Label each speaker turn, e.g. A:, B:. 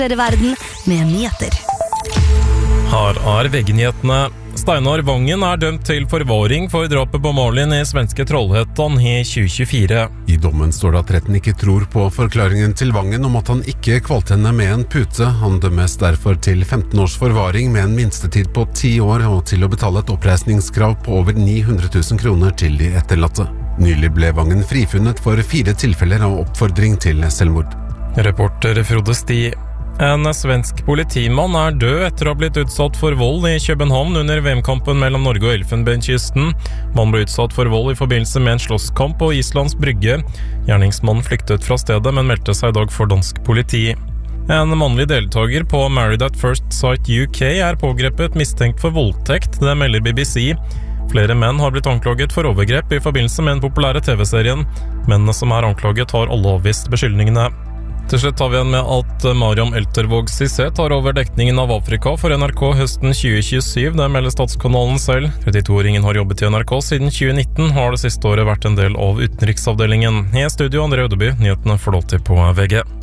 A: verden med nyheter.
B: Her VG-nyhetene. Steinar Vangen dømt til forvaring for drapet på Malin i svenske Trollhättan i 2024.
C: I dommen står det at retten ikke tror på forklaringen til Vangen om at han ikke kvalte henne med en pute. Han dømmes derfor til 15 års forvaring med en minstetid på 10 år og til å betale et oppreisningskrav på over 900 000 kroner til de etterlatte. Nylig ble Vangen frifunnet for 4 tilfeller av oppfordring til selvmord.
B: Reporter Frode Sti. En svensk politimann død etter å ha blitt utsatt for vold i København under VM-kampen mellom Norge og Elfenbenskysten. Man ble utsatt for vold i forbindelse med en slåsskamp på Islands Brygge. Gjerningsmannen flyktet fra stedet, men meldte seg i dag for dansk politi. En mannlig deltaker på Married at First Sight UK pågrepet mistenkt for voldtekt, det melder BBC. Flere menn har blitt anklaget for overgrep i forbindelse med den populære TV-serien. Mennene som anklaget har alle avvist beskyldningene. Til slutt tar vi igjen med at Mariam Eltervåg Cissé tar over dekningen av Afrika for NRK høsten 2027, det melder Statskanalen selv. 32-åringen har jobbet i NRK siden 2019, har det siste året vært en del av utenriksavdelingen. I studio André Ødeby, nyhetene får lov til på VG.